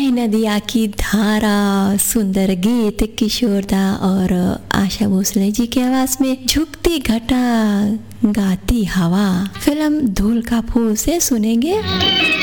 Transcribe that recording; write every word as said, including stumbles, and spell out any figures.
बहती नदिया की धारा, सुंदर गीत किशोर दा और आशा भोसले जी की आवाज में झुकती घटा गाती हवा, फिल्म धूल का फूल से सुनेंगे।